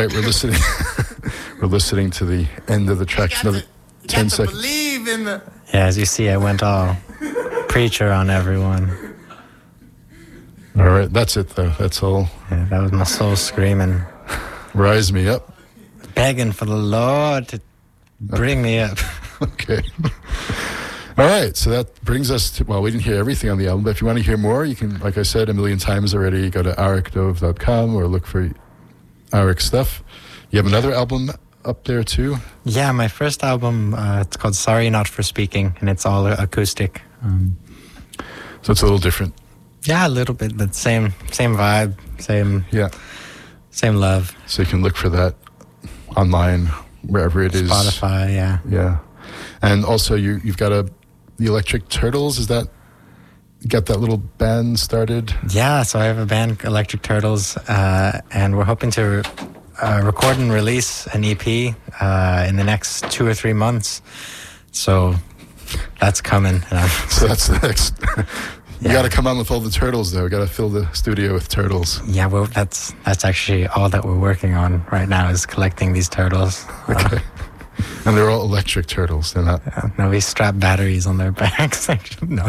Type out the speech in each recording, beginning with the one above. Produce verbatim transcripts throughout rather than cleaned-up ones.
right, we're listening. We're listening to the end of the track. Another to, ten got to seconds. Believe in the. Yeah, as you see, I went all preacher on everyone. All right, that's it though. That's all. Yeah, that was my soul screaming, Rise me up. begging for the Lord to bring me up. Okay. All right, so that brings us to, well, we didn't hear everything on the album, but if you want to hear more, you can, like I said a million times already, go to arik dove dot com or look for Arik stuff. You have another album up there too? Yeah, my first album, uh, it's called Sorry Not For Speaking, and it's all acoustic. Um, So it's a little different. yeah, a little bit, but same same vibe, same Yeah. same love. So you can look for that online, wherever it is. Spotify, yeah. Yeah. And also you, you've got a, the Electric Turtles, is that, got that little band started? Yeah, so I have a band, Electric Turtles, uh, and we're hoping to uh, record and release an E P uh, in the next two or three months. So that's coming. Uh, So that's the next. You Yeah. got to come on with all the turtles, though. Got to fill the studio with turtles. yeah, well, that's that's actually all that we're working on right now is collecting these turtles. Okay. And they're all electric turtles. They're not. Uh, no, we strap batteries on their backs. No.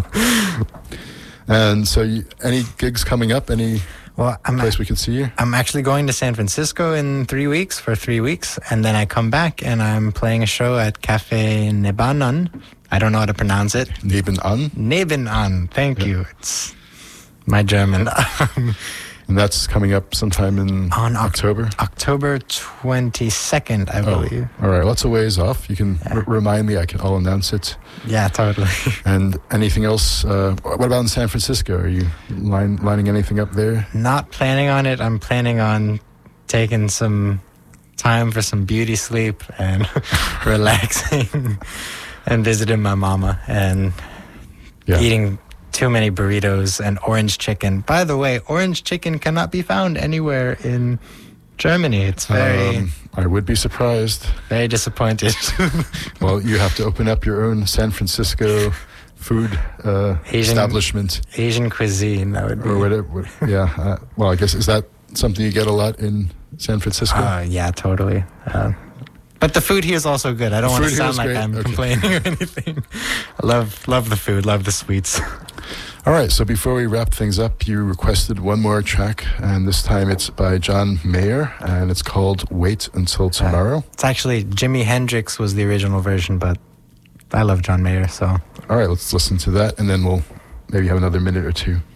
And so, you, any gigs coming up? Any Well, I'm place we can see you? I'm actually going to San Francisco in three weeks for three weeks, and then I come back and I'm playing a show at Cafe Nebanon. I don't know how to pronounce it. Neben an. Nebenan. Thank Yeah. you. It's my German. And that's coming up sometime in On Oc- October. October twenty-second, I Oh, believe. all right. Lots of ways off. You can Yeah. r- remind me. I can. I'll announce it. Yeah, totally. And anything else? Uh, what about in San Francisco? Are you line, lining anything up there? Not planning on it. I'm planning on taking some time for some beauty sleep and relaxing and visiting my mama and Yeah. eating too many burritos and orange chicken. By the way, orange chicken cannot be found anywhere in Germany. It's very, Um, I would be surprised. very disappointed. Well, you have to open up your own San Francisco food uh, Asian- establishment Asian cuisine, that would be. or whatever. what- Yeah. Uh, well, I guess is that something you get a lot in San Francisco? Uh, yeah, totally. Uh, but the food here is also good. I don't The want to food here sound is like great? I'm Okay. complaining or anything. I love love the food, love the sweets. All right. So before we wrap things up, you requested one more track, and this time it's by John Mayer, and it's called "Wait Until Tomorrow." It's actually Jimi Hendrix was the original version, but I love John Mayer, so All right. Let's listen to that, and then we'll maybe have another minute or two.